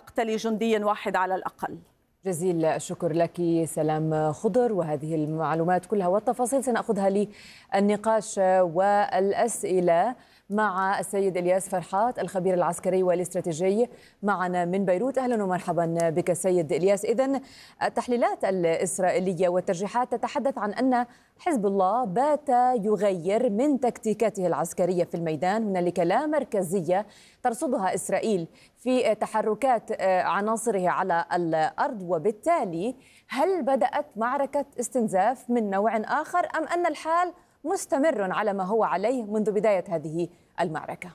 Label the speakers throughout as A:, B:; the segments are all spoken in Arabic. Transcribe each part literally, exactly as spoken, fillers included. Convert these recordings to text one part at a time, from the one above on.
A: تقتلي جنديا واحد على الأقل.
B: جزيل الشكر لك سلام خضر، وهذه المعلومات كلها والتفاصيل سنأخذها للنقاش والأسئلة مع السيد إلياس فرحات الخبير العسكري والاستراتيجي معنا من بيروت. أهلا ومرحبا بك سيد إلياس. إذن التحليلات الإسرائيلية والترجيحات تتحدث عن أن حزب الله بات يغير من تكتيكاته العسكرية في الميدان، هنالك لا مركزية ترصدها إسرائيل في تحركات عناصره على الأرض، وبالتالي هل بدأت معركة استنزاف من نوع آخر أم أن الحال مستمر على ما هو عليه منذ بداية هذه المعركة؟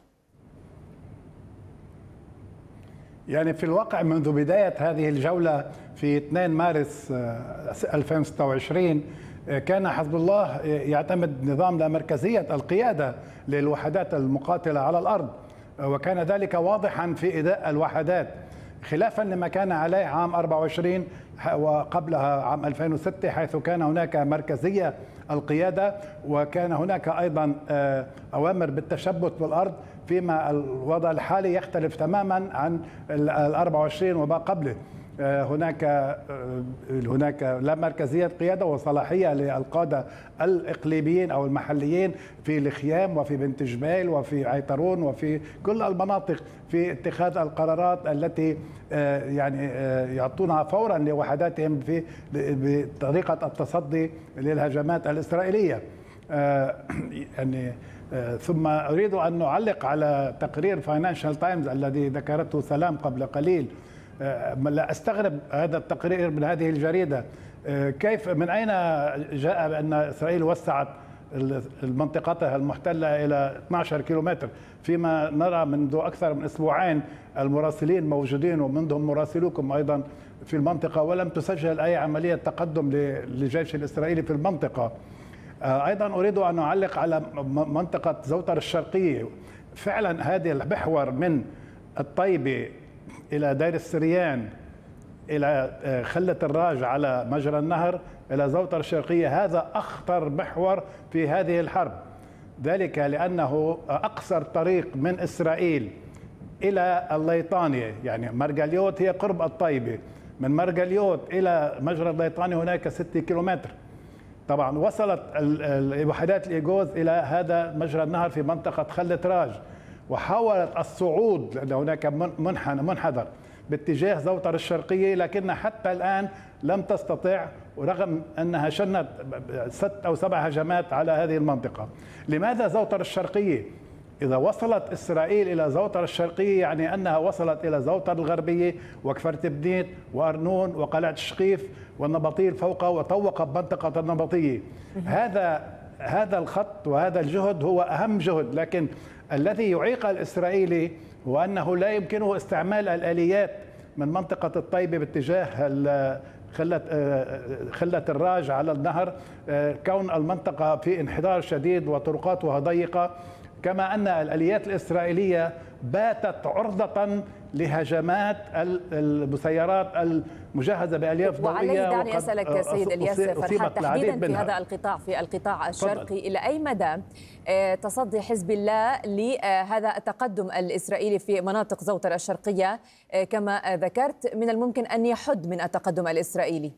C: يعني في الواقع منذ بداية هذه الجولة في اثنين مارس ألفين وستة وعشرين كان حزب الله يعتمد نظام لا مركزية القيادة للوحدات المقاتلة على الأرض، وكان ذلك واضحا في إداء الوحدات خلافا لما كان عليه عام أربعة وعشرين وقبلها عام ألفين وستة، حيث كان هناك مركزية القيادة وكان هناك أيضا أوامر بالتشبث بالأرض، فيما الوضع الحالي يختلف تماما عن ال أربعة وعشرين وما قبله. هناك هناك لا مركزية قيادة وصلاحية للقادة الإقليميين أو المحليين في الخيام وفي بنت جبيل وفي عيطرون وفي كل المناطق في اتخاذ القرارات التي يعني يعطونها فورا لوحداتهم في بطريقة التصدي للهجمات الإسرائيلية. يعني ثم أريد أن نعلق على تقرير فاينانشال تايمز الذي ذكرته سلام قبل قليل. لا أستغرب هذا التقرير من هذه الجريدة، كيف من أين جاء بأن إسرائيل وسعت المنطقة المحتلة إلى اثني عشر كيلومتر، فيما نرى منذ أكثر من أسبوعين المراسلين موجودين ومنهم مراسلوكم أيضا في المنطقة، ولم تسجل أي عملية تقدم للجيش الإسرائيلي في المنطقة. أيضا أريد أن أعلق على منطقة زوتر الشرقية. فعلا هذه المحور من الطيبة إلى دير السريان إلى خلة الراج على مجرى النهر إلى زوتر الشرقية، هذا أخطر محور في هذه الحرب، ذلك لأنه أقصر طريق من إسرائيل إلى الليطانية. يعني مرجليوت هي قرب الطيبة، من مرجليوت إلى مجرى الليطاني هناك ستة كيلومتر. طبعا وصلت الوحدات الإيغوز إلى هذا مجرى النهر في منطقة خلة راج، وحاولت الصعود لأن هناك منحنى منحدر باتجاه زوتر الشرقية، لكن حتى الآن لم تستطع، ورغم أنها شنت ست أو سبع هجمات على هذه المنطقة. لماذا زوتر الشرقية؟ إذا وصلت إسرائيل إلى زوتر الشرقية يعني أنها وصلت إلى زوتر الغربية وكفر تبنيت وأرنون وقلعة الشقيف والنبطيل فوقه وطوق بمنطقة النبطية. هذا هذا الخط وهذا الجهد هو أهم جهد، لكن الذي يعيق الإسرائيلي هو أنه لا يمكنه استعمال الآليات من منطقة الطيبة باتجاه خلة خلة الراج على النهر، كون المنطقة في انحدار شديد وطرقاتها ضيقة، كما أن الآليات الإسرائيلية باتت عرضة لهجمات المسيرات المجهزة بألياف ضوئية.
B: وعليه دعني أسألك سيد إلياس فرحات تحديدا في هذا القطاع في القطاع الشرقي فضل. إلى أي مدى تصدي حزب الله لهذا التقدم الإسرائيلي في مناطق زوتر الشرقية كما ذكرت من الممكن أن يحد من التقدم الإسرائيلي؟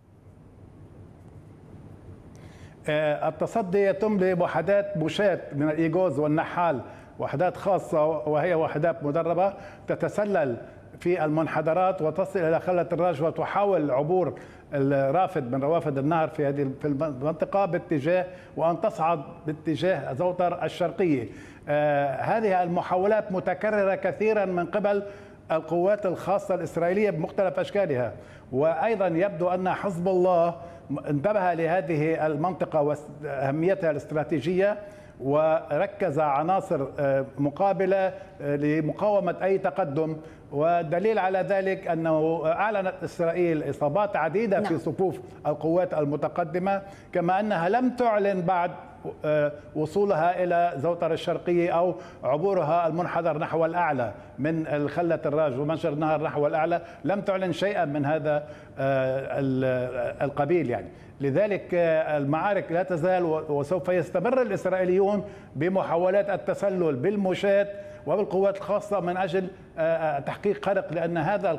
C: التصدي يتم بوحدات بوشات من الإيغوز والنحال، وحدات خاصة وهي وحدات مدربة تتسلل في المنحدرات وتصل إلى خلة الراج وتحاول عبور الرافد من روافد النهر في هذه في المنطقة باتجاه وأن تصعد باتجاه زوتر الشرقية. آه هذه المحاولات متكررة كثيرا من قبل القوات الخاصة الإسرائيلية بمختلف أشكالها، وأيضا يبدو أن حزب الله انتبه لهذه المنطقة وأهميتها الاستراتيجية وركز عناصر مقابلة لمقاومة أي تقدم، والدليل على ذلك أنه أعلنت إسرائيل إصابات عديدة نعم. في صفوف القوات المتقدمة، كما أنها لم تعلن بعد وصولها إلى زوتر الشرقية أو عبورها المنحدر نحو الأعلى من الخلة الراج ومنشر النهر نحو الأعلى، لم تعلن شيئا من هذا القبيل. يعني لذلك المعارك لا تزال وسوف يستمر الإسرائيليون بمحاولات التسلل بالموشات وبالقوات الخاصة من أجل تحقيق خرق، لأن هذا